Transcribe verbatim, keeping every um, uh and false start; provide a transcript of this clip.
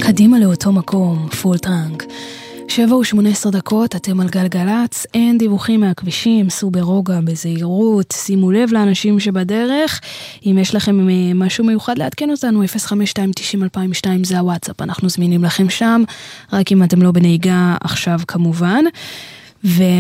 קדימה לאותו מקום, פול טראנק. שבע ושמונה עשרה דקות, אתם על גלגלץ, אין דיווחים מהכבישים, סעו ברוגע, בזהירות, שימו לב לאנשים שבדרך, אם יש לכם משהו מיוחד לעדכן אותנו, אפס חמש שתיים תשעים אלפיים ושתיים זה הוואטסאפ, אנחנו זמינים לכם שם, רק אם אתם לא בנהיגה עכשיו כמובן, ו...